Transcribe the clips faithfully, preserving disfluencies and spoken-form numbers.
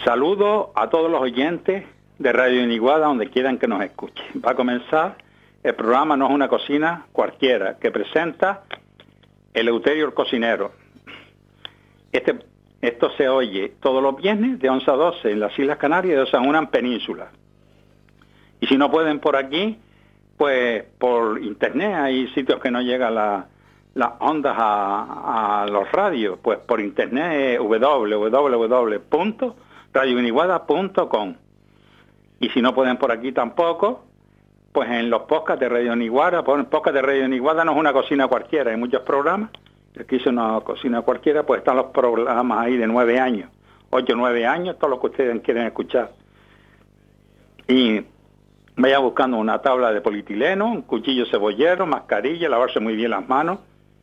Saludo a todos los oyentes de Radio Iniguada, donde quieran que nos escuchen. Va a comenzar el programa No es una cocina cualquiera, que presenta Eleuterio el Cocinero. Este, esto se oye todos los viernes de once a doce en las Islas Canarias y de once a una en Península. Y si no pueden por aquí, pues por internet, hay sitios que no llegan la, las ondas a, a los radios, pues por internet w w w punto radio iniguada punto com. Y si no pueden por aquí tampoco, pues en los podcasts de Radio Iniguada, por el podcast de Radio Iniguada no es una cocina cualquiera, hay muchos programas. Aquí es una cocina cualquiera, pues están los programas ahí de nueve años, ocho, nueve años, todo lo que ustedes quieren escuchar. Y vaya buscando una tabla de polietileno, un cuchillo cebollero, mascarilla, lavarse muy bien las manos,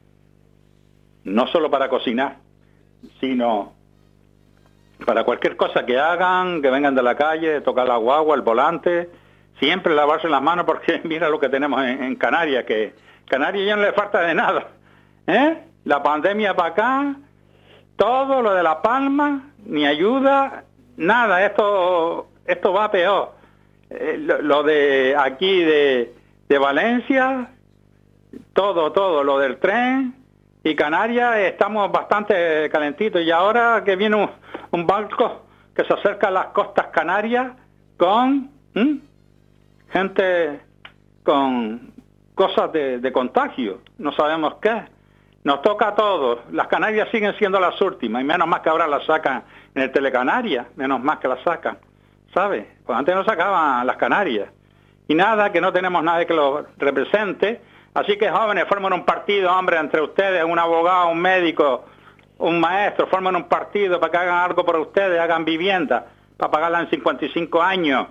no solo para cocinar, sino para cualquier cosa que hagan, que vengan de la calle, tocar la guagua, el volante, siempre lavarse las manos, porque mira lo que tenemos en, en Canarias, que Canarias ya no le falta de nada, ¿eh? La pandemia para acá, todo lo de La Palma, ni ayuda, nada, esto esto va peor. Eh, lo, lo de aquí de, de Valencia, todo, todo, lo del tren, y Canarias estamos bastante calentitos, y ahora que viene un, un barco que se acerca a las costas canarias con ¿m? gente con cosas de, de contagio, no sabemos qué. Nos toca a todos. Las Canarias siguen siendo las últimas, y menos más que ahora las sacan en el Telecanaria, menos más que las sacan, ¿sabes? Pues antes no sacaban las Canarias. Y nada, que no tenemos nadie que lo represente. Así que jóvenes, formen un partido, hombre, entre ustedes, un abogado, un médico, un maestro, formen un partido para que hagan algo por ustedes, hagan vivienda, para pagarla en cincuenta y cinco años,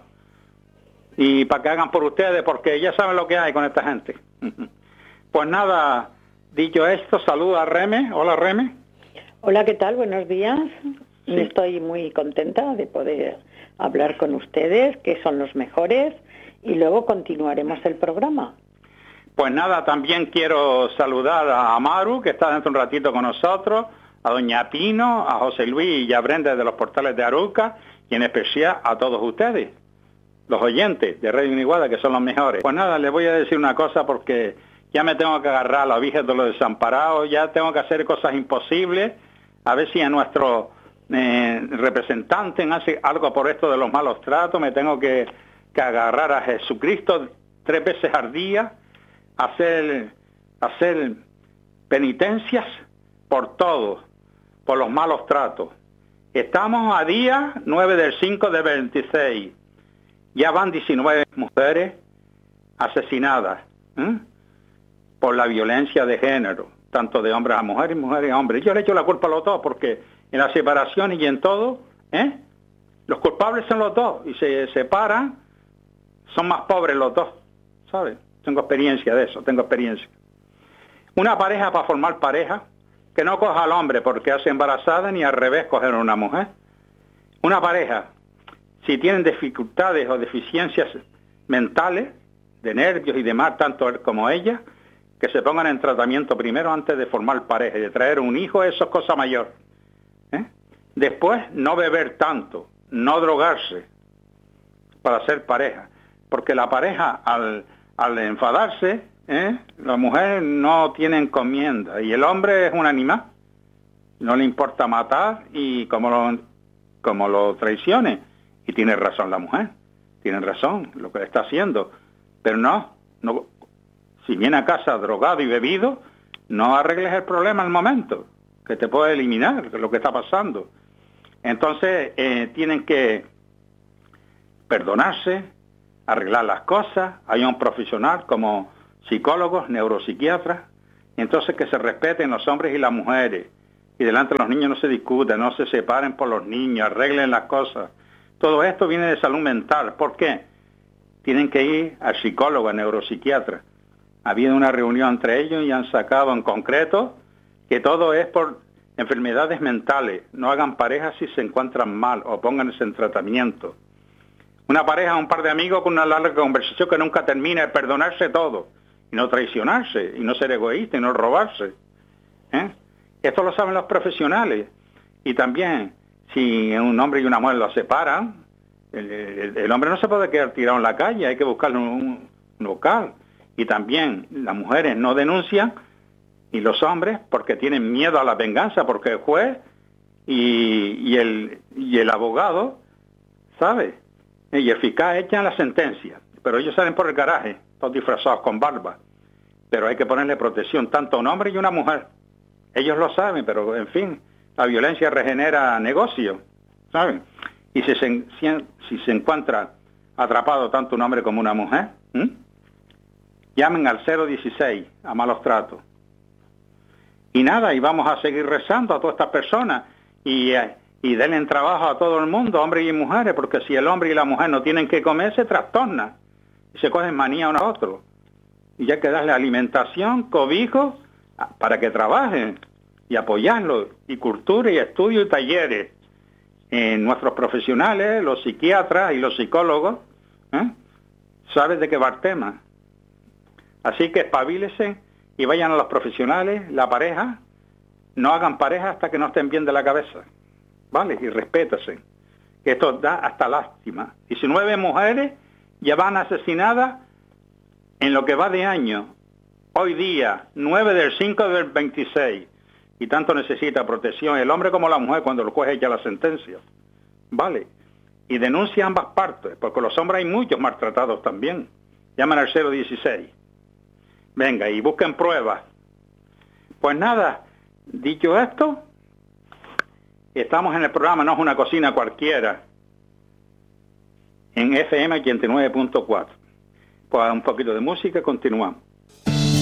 y para que hagan por ustedes, porque ya saben lo que hay con esta gente. Pues nada, dicho esto, saludo a Reme. Hola, Reme. Hola, ¿qué tal? Buenos días. Sí. Estoy muy contenta de poder hablar con ustedes, que son los mejores, y luego continuaremos el programa. Pues nada, también quiero saludar a Amaru, que está dentro un ratito con nosotros, a Doña Pino, a José Luis y a Brenda de los Portales de Aruca, y en especial a todos ustedes, los oyentes de Radio Iniguada, que son los mejores. Pues nada, les voy a decir una cosa, porque ya me tengo que agarrar a la Virgen de los Desamparados, ya tengo que hacer cosas imposibles, a ver si a nuestro eh, representante hace algo por esto de los malos tratos. Me tengo que, que agarrar a Jesucristo tres veces al día, hacer, hacer penitencias por todo, por los malos tratos. Estamos a día nueve del cinco de veintiséis, ya van diecinueve mujeres asesinadas, ¿eh? por la violencia de género, tanto de hombres a mujeres y mujeres a hombres. Yo le echo la culpa a los dos, porque en las separaciones y en todo, ¿eh? los culpables son los dos, y se separan, son más pobres los dos, ¿sabes? Tengo experiencia de eso, tengo experiencia. Una pareja, para formar pareja, que no coja al hombre porque hace embarazada, ni al revés coger a una mujer. Una pareja, si tienen dificultades o deficiencias mentales, de nervios y demás, tanto él como ella, que se pongan en tratamiento primero antes de formar pareja y de traer un hijo, eso es cosa mayor. ¿eh? Después, no beber tanto, no drogarse para hacer pareja, porque la pareja al, al enfadarse, ¿eh? la mujer no tiene encomienda y el hombre es un animal, no le importa matar y como lo, como lo traicione, y tiene razón la mujer, tiene razón lo que le está haciendo, pero no, no. Si viene a casa drogado y bebido, no arregles el problema al momento, que te puede eliminar lo que está pasando. Entonces, eh, tienen que perdonarse, arreglar las cosas. Hay un profesional como psicólogos, neuropsiquiatras, entonces que se respeten los hombres y las mujeres, y delante de los niños no se discutan, no se separen por los niños, arreglen las cosas. Todo esto viene de salud mental. ¿Por qué? Tienen que ir al psicólogo, al neuropsiquiatra. Ha habido una reunión entre ellos y han sacado en concreto que todo es por enfermedades mentales. No hagan pareja si se encuentran mal o pónganse en tratamiento. Una pareja, un par de amigos con una larga conversación que nunca termina, es perdonarse todo y no traicionarse y no ser egoísta y no robarse. ¿eh? Esto lo saben los profesionales. Y también si un hombre y una mujer los separan, el, el, el hombre no se puede quedar tirado en la calle, hay que buscarle un, un local. Y también las mujeres no denuncian, y los hombres porque tienen miedo a la venganza, porque el juez y, y, el, y el abogado, ¿sabe? Y el fiscal echan la sentencia, pero ellos salen por el garaje, todos disfrazados con barba. Pero hay que ponerle protección tanto a un hombre y una mujer. Ellos lo saben, pero en fin, la violencia regenera negocio, ¿saben? Y si se, si, si se encuentra atrapado tanto un hombre como una mujer, ¿m? llamen al cero dieciséis a malos tratos. Y nada, y vamos a seguir rezando a todas estas personas y, eh, y denle trabajo a todo el mundo, hombres y mujeres, porque si el hombre y la mujer no tienen que comer, se trastornan y se cogen manía uno a otro. Y hay que darle alimentación, cobijo, para que trabajen y apoyarlos, y cultura y estudio y talleres. En nuestros profesionales, los psiquiatras y los psicólogos, ¿eh? saben de qué va el tema. Así que espabilesen y vayan a los profesionales, la pareja, no hagan pareja hasta que no estén bien de la cabeza, ¿vale? Y respétense, que esto da hasta lástima. diecinueve mujeres ya van asesinadas en lo que va de año, hoy día, nueve del cinco del veintiséis, y tanto necesita protección el hombre como la mujer cuando el juez echa la sentencia, ¿vale? Y denuncia ambas partes, porque los hombres hay muchos maltratados también. Llaman al cero dieciséis. Venga, y busquen pruebas. Pues nada, dicho esto, estamos en el programa No es una cocina cualquiera, en F M ochenta y nueve punto cuatro. Pues un poquito de música y continuamos.